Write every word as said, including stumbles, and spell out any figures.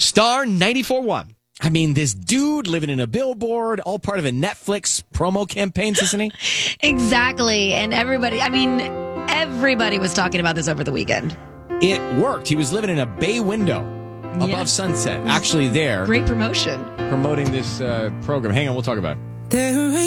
Star ninety-four point one. I mean, this dude living in a billboard, all part of a Netflix promo campaign, isn't he? Exactly. And everybody, I mean, everybody was talking about this over the weekend. It worked. He was living in a bay window above Yeah. Sunset. Actually there. Great promotion. Promoting this uh, program. Hang on, we'll talk about it. There